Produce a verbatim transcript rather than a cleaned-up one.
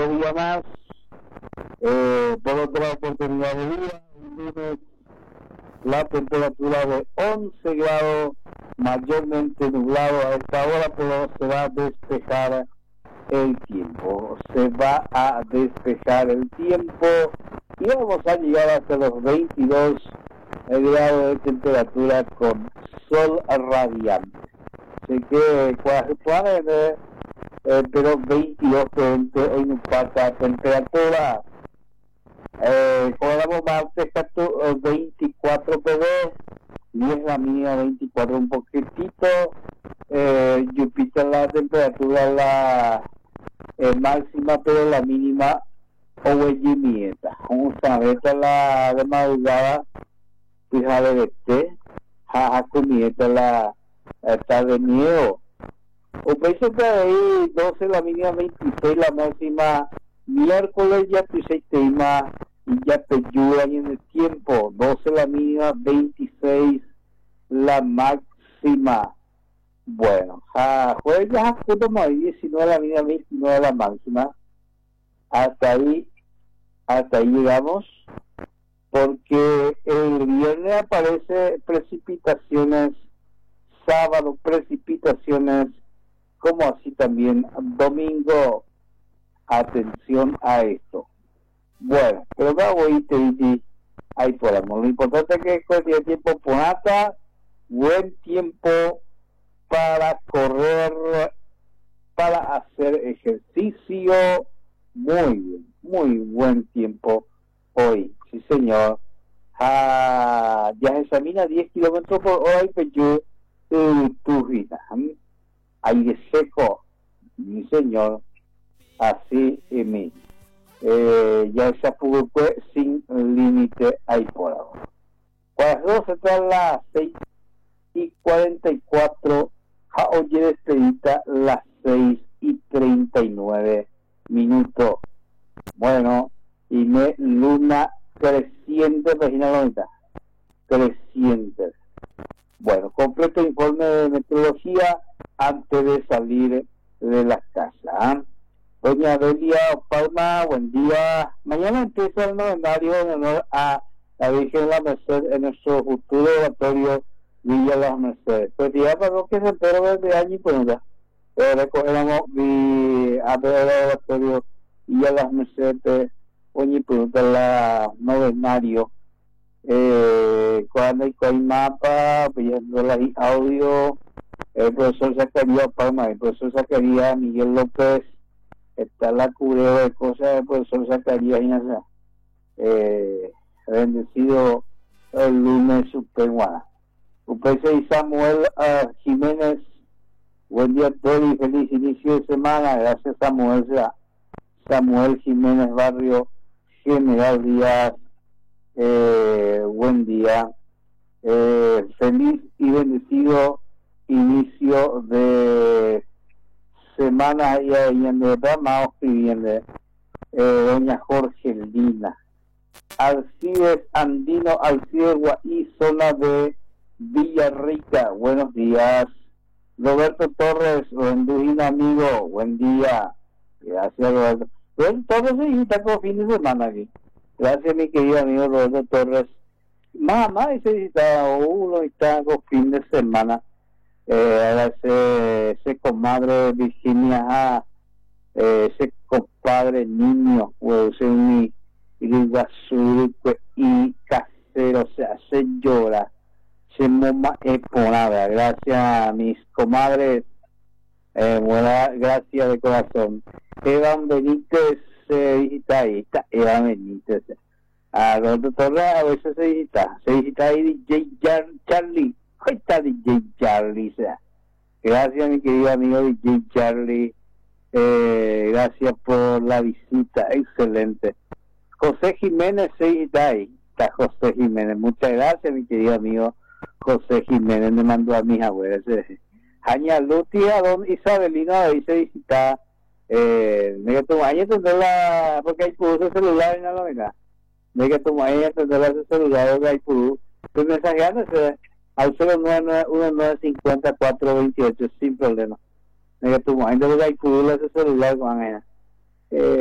otro día más, eh, por otra oportunidad de día, un lunes, la temperatura de once grados, mayormente nublado a esta hora, pero se va a despejar el tiempo, se va a despejar el tiempo y vamos a llegar hasta los veintidós grados de temperatura con sol radiante. Así que pueden eh, pero veintidós veinte hoy no pasa temperatura. Eh, Podamos martes veinticuatro pero diez la mínima, veinticuatro un poquitito. Eh, Júpiter la temperatura la eh, máxima, pero la mínima oguellimienta. Vamos a ver la de madrugada, fíjate de té, jaja comieta la tarde miedo. O pienso que ahí doce la mínima, veintiséis la máxima, miércoles ya seis temas y ya te ayudan en el tiempo, doce la mínima, veintiséis la máxima. Bueno, ja, jueves ya justo más diecinueve la mínima, veintinueve la máxima. Hasta ahí, hasta ahí llegamos, porque el viernes aparece precipitaciones, sábado precipitaciones, como así también domingo. Atención a esto. Bueno, pero voy te dije, ahí podemos. Lo importante es que con el tiempo ponata, buen tiempo para correr, para hacer ejercicio, muy bien, muy buen tiempo hoy, sí señor. Ah, ya se examina diez kilómetros por hora y peyú eh, tu vida. Aire seco, mi señor, así es mi. Eh, ya se publicó sin límite ahí por ahora. Cuando se trata las seis y cuarenta y cuatro, ja oye despedida las seis y treinta y nueve minutos. Bueno, y me luna creciente, página noventa, creciente. Bueno, completo informe de meteorología antes de salir de la casa. ¿eh? Doña Delia Palma, buen día. Mañana empieza el novenario en honor a la Virgen de la Merced en nuestro futuro oratorio Villa Las Mercedes. Pues ya para que se enteró desde año y pues ya. Eh, recogeremos mi a ver el oratorio Villa Las Mercedes, oye, pregunta la novenario. Eh, cuando hay, hay mapa, pidiendo la audio, el profesor Zacarías Palma, el profesor Zacarías Miguel López, está la cubreo de cosas del profesor Zacarías Inaza, eh, bendecido el lunes Supeguana. U P C y Samuel uh, Jiménez, buen día Tori, feliz inicio de semana, gracias Samuel, Samuel Jiménez Barrio, General Díaz. Eh, buen día, eh, feliz y bendecido inicio de semana y en de verdad escribiendo eh, doña Jorgelina Alcides Andino, Alcides Guaí, zona de Villarrica, buenos días. Roberto Torres, Rendujina amigo, buen día, gracias Roberto. Roberto Torres sí, está con fin de semana aquí. Gracias, mi querido amigo Roberto Torres. Mamá, ese visita uno está con fin de semana. Eh, ese, ese comadre Virginia, ah, eh, ese compadre niño, pues, ese mi Iguazú y casero, se hace llora. Se moma eponada. Gracias, mis comadres. Eh, buena, gracias de corazón. Evan Benítez. Se visita ahí, está Eva Benítez. A Roberto Torres a veces se visita, se visita ahí D J Charlie. Ahí está D J Charlie. O sea, gracias, mi querido amigo D J Charlie. Eh, gracias por la visita, excelente. José Jiménez se visita ahí, está José Jiménez. Muchas gracias, mi querido amigo José Jiménez. Me mandó a mis abuelas. Jaña Lutia, don Isabelino, ahí se visita. Eh, me que tu mañana tendrá, porque hay pudo celular en la novena. Me que tu mañana tendrá su celular, porque hay pudo. Pues mensajeándose al cero nueve nueve uno nueve cinco cuatro dos ocho sin problema. Me que tu mañana tendrá su celular con mañana. Eh,